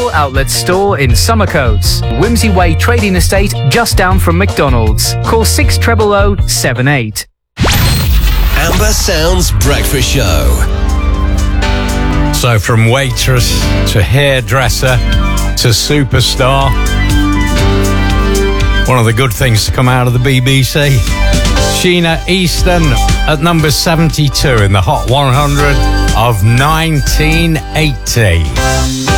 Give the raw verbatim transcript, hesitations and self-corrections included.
All Outlet Store in Summercoats. Whimsy Way Trading Estate just down from McDonald's. Call six double oh seven eight. Amber Sounds Breakfast Show. So from waitress to hairdresser to superstar, one of the good things to come out of the B B C. Sheena Easton at number seventy-two in the Hot one hundred of nineteen eighty.